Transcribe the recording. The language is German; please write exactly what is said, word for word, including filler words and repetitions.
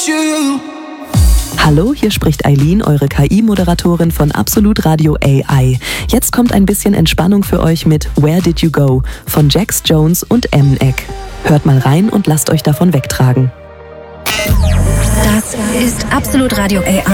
you. Hallo, hier spricht Eileen, eure K I-Moderatorin von Absolut Radio A I. Jetzt kommt ein bisschen Entspannung für euch mit Where Did You Go von Jax Jones und M-Eck. Hört mal rein und lasst euch davon wegtragen. Das ist Absolut Radio A I.